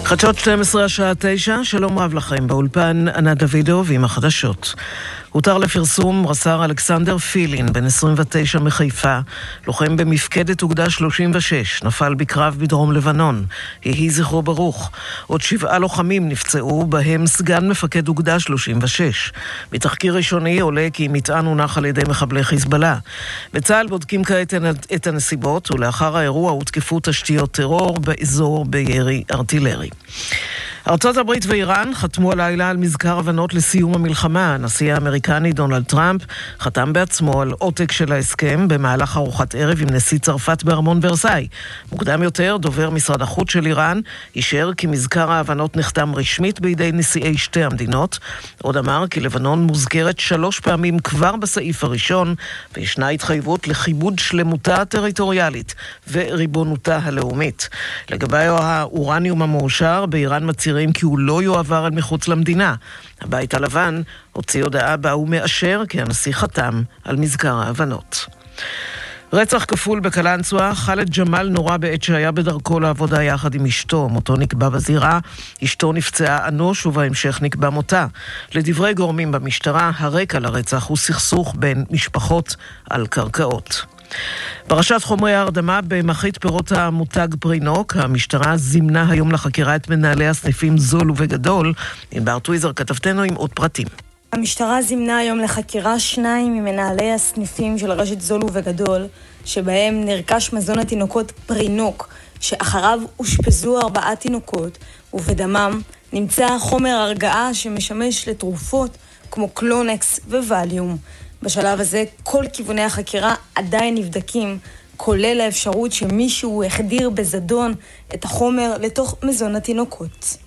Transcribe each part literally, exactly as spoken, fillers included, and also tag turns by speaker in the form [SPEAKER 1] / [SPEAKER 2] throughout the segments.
[SPEAKER 1] חדשות שתים עשרה השעה תשע, שלום רב לכם, באולפן ענת דוידוב עם החדשות. הותר לפרסום רס"ר אלכסנדר פילין, בן עשרים ותשע מחיפה, לוחם במפקדת אוגדה שלושים ושש, נפל בקרב בדרום לבנון. יהי זכרו ברוך. עוד שבעה לוחמים נפצעו, בהם סגן מפקד אוגדה שלושים ושש. בתחקיר ראשוני עולה כי מטען הונח על ידי מחבלי חיזבאללה. בצה"ל בודקים כעת את הנסיבות, ולאחר האירוע הותקפו תשתיות טרור באזור בירי ארטילרי. ארצות הברית ואיראן חתמו הלילה על מזכר הבנות לסיום המלחמה. הנשיא האמריקני דונלד טראמפ חתם בעצמו על עותק של ההסכם במהלך ארוחת ערב עם נשיא צרפת בארמון ורסאי. מוקדם יותר, דובר משרד החוץ של איראן אישר כי מזכר ההבנות נחתם רשמית בידי נשיאי שתי המדינות. עוד אמר כי לבנון מוזכרת שלוש פעמים כבר בסעיף הראשון, וישנה התחייבות לכיבוד שלמותה הטריטוריאלית וריבונותה הלאומית. לגבי האורניום המאושר, באיראן מצהירים כי הוא לא יועבר אל מחוץ למדינה. הבית הלבן הוציא הודעה בה הוא מאשר כי הנשיא חתם על מזכר ההבנות. רצח כפול בקלנסווה, חאלד ג'מאל נורה בעת שהיה בדרכו לעבודה יחד עם אשתו. מותו נקבע בזירה, אשתו נפצעה אנוש ובהמשך נקבע מותה. לדברי גורמים במשטרה, הרקע לרצח הוא סכסוך בין משפחות על קרקעות. פרשת חומרי ההרדמה במחית פירות המותג פרינוק, המשטרה זימנה היום לחקירה את מנהלי הסניפים זול ובגדול. ענבר טוויזר כתבתנו עם עוד פרטים.
[SPEAKER 2] המשטרה זימנה היום לחקירה שניים ממנהלי הסניפים של רשת זול ובגדול, שבהם נרכש מזון התינוקות פרינוק, שאחריו הושפזו ארבעה תינוקות, ובדמם נמצא חומר הרגעה שמשמש לתרופות כמו קלונקס וווליום. בשלב הזה כל כיווני החקירה עדיין נבדקים, כולל האפשרות שמישהו החדיר בזדון את החומר לתוך מזון התינוקות.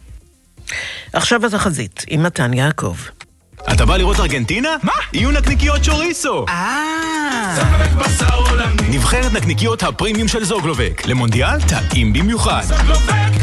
[SPEAKER 1] עכשיו התחזית עם מתן יעקב.
[SPEAKER 3] אתה בא לראות ארגנטינה? מה? יהיו נקניקיות צ'וריסו.
[SPEAKER 4] אה.
[SPEAKER 3] זוגלובק בשר עולמי. נבחרת נקניקיות הפרימיום של זוגלובק. למונדיאל טעים במיוחד. זוגלובק.